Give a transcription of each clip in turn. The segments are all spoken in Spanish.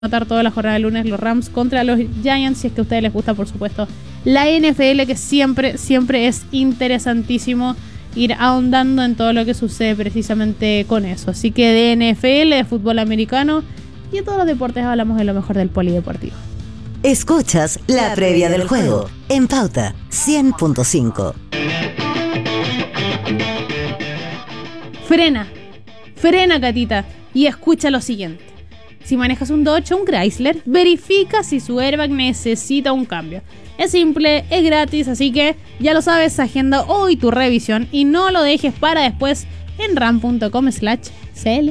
anotar toda la jornada de lunes los Rams contra los Giants, si es que a ustedes les gusta, por supuesto, la NFL, que siempre es interesantísimo ir ahondando en todo lo que sucede precisamente con eso. Así que de NFL, de fútbol americano y de todos los deportes hablamos de lo mejor del polideportivo. Escuchas la previa del juego en Pauta 100.5. Frena, Catita, y escucha lo siguiente. Si manejas un Dodge o un Chrysler, verifica si su airbag necesita un cambio. Es simple, es gratis, así que ya lo sabes, agenda hoy tu revisión y no lo dejes para después en ram.com/cl.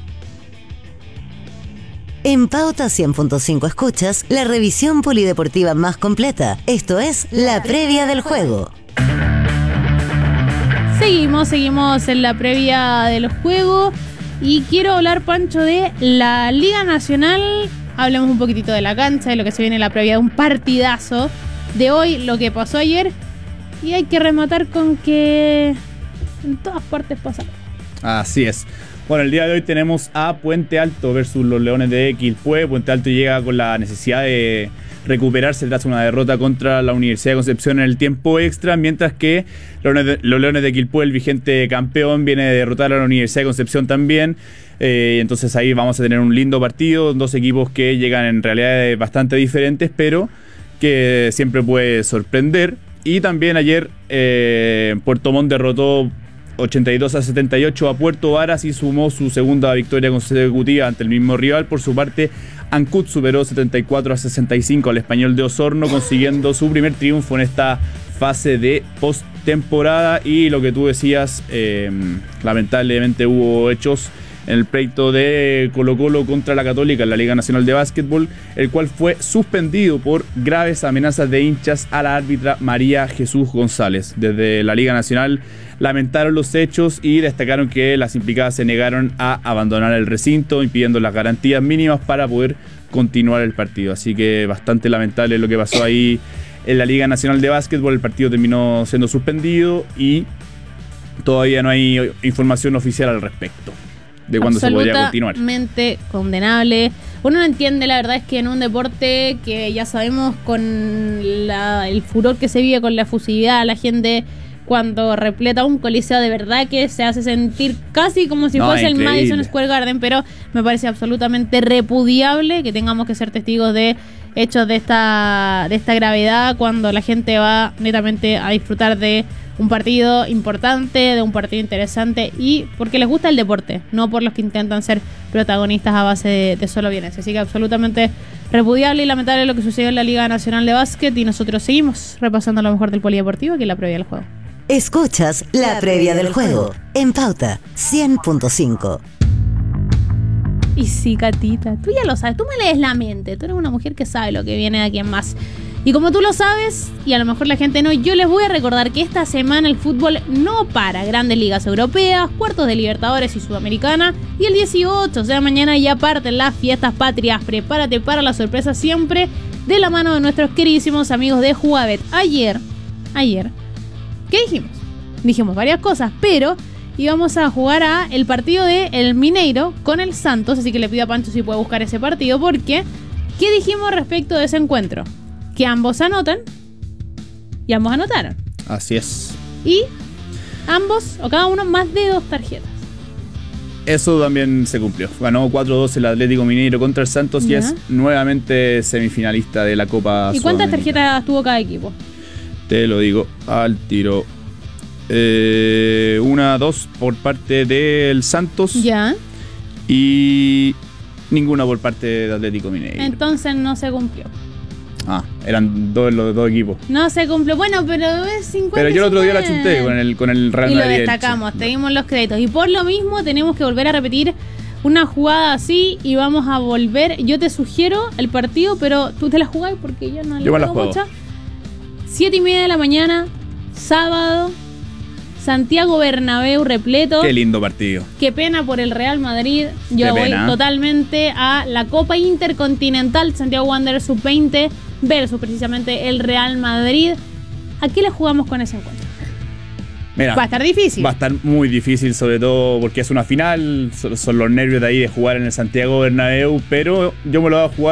En Pauta 100.5 escuchas la revisión polideportiva más completa. Esto es la previa del juego. Seguimos en la previa del juego y quiero hablar, Pancho, de la Liga Nacional. Hablemos un poquitito de la cancha, de lo que se viene en la previa de un partidazo de hoy, lo que pasó ayer, y hay que rematar con que en todas partes pasa. Así es. Bueno, el día de hoy tenemos a Puente Alto versus los Leones de Quilpué. Puente Alto llega con la necesidad de recuperarse tras una derrota contra la Universidad de Concepción en el tiempo extra, mientras que los Leones de Quilpué, el vigente campeón, viene de derrotar a la Universidad de Concepción también. Entonces ahí vamos a tener un lindo partido, dos equipos que llegan en realidades bastante diferentes, pero que siempre puede sorprender. Y también ayer Puerto Montt derrotó 82-78 a Puerto Varas y sumó su segunda victoria consecutiva ante el mismo rival. Por su parte, Ancud superó 74-65 al Español de Osorno, consiguiendo su primer triunfo en esta fase de postemporada. Y lo que tú decías, lamentablemente hubo hechos en el pleito de Colo-Colo contra la Católica en la Liga Nacional de Básquetbol, el cual fue suspendido por graves amenazas de hinchas a la árbitra María Jesús González. Desde la Liga Nacional lamentaron los hechos y destacaron que las implicadas se negaron a abandonar el recinto, impidiendo las garantías mínimas para poder continuar el partido. Así que bastante lamentable lo que pasó ahí en la Liga Nacional de Básquetbol. El partido terminó siendo suspendido y todavía no hay información oficial al respecto de cuándo se podría continuar. Absolutamente condenable. Uno no entiende, la verdad es que en un deporte que ya sabemos con el furor que se vive, con la efusividad, la gente cuando repleta un coliseo de verdad que se hace sentir casi como si fuese el Madison Square Garden, pero me parece absolutamente repudiable que tengamos que ser testigos de hechos de esta gravedad cuando la gente va netamente a disfrutar de un partido importante, de un partido interesante y porque les gusta el deporte, no por los que intentan ser protagonistas a base de solo violencia. Así que absolutamente repudiable y lamentable lo que sucedió en la Liga Nacional de Básquet y nosotros seguimos repasando lo mejor del polideportivo, que es la previa del juego. Escuchas la previa del juego en Pauta 100.5. Y sí, Catita, tú ya lo sabes, tú me lees la mente, tú eres una mujer que sabe lo que viene de aquí en más. Y como tú lo sabes, y a lo mejor la gente no, yo les voy a recordar que esta semana el fútbol no para. Grandes ligas europeas, cuartos de Libertadores y Sudamericana. Y el 18, o sea, mañana ya parten las fiestas patrias. Prepárate para la sorpresa siempre de la mano de nuestros queridísimos amigos de Jugabet. Ayer, ¿qué dijimos? Dijimos varias cosas, pero íbamos a jugar a el partido de El Mineiro con el Santos. Así que le pido a Pancho si puede buscar ese partido, porque ¿qué dijimos respecto de ese encuentro? Que ambos anotan y ambos anotaron. Así es. Y ambos, o cada uno, más de 2 tarjetas. Eso también se cumplió. Ganó 4-2 el Atlético Mineiro contra el Santos y es nuevamente semifinalista de la Copa Sudamericana. ¿Y cuántas tarjetas tuvo cada equipo? Te lo digo al tiro. 2 por parte del Santos. Ya. Y ninguna por parte del Atlético Mineiro. Entonces no se cumplió. Eran los dos equipos. No se cumplió. Bueno, pero es 50. Pero yo el otro día la chunté con el Real Madrid. Y lo destacamos, te dimos los créditos. Y por lo mismo tenemos que volver a repetir una jugada así y vamos a volver. Yo te sugiero el partido, pero tú te la jugás porque yo no le juego mucha. 7:30 de la mañana, sábado, Santiago Bernabéu repleto. Qué lindo partido. Qué pena por el Real Madrid. Yo voy totalmente a la Copa Intercontinental Santiago Wanderers Sub-20 versus precisamente el Real Madrid. ¿A qué le jugamos con ese encuentro? Mira, va a estar difícil. Va a estar muy difícil, sobre todo porque es una final, son los nervios de ahí de jugar en el Santiago Bernabéu, pero yo me lo voy a jugar